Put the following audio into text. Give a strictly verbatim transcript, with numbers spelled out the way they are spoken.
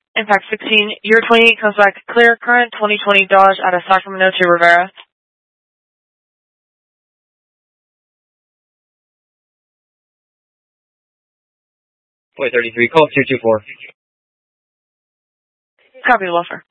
Impact sixteen, year twenty-eight comes back clear, current twenty twenty Dodge out of Sacramento to Rivera. four thirty-three, call two two four. Copy the welfare.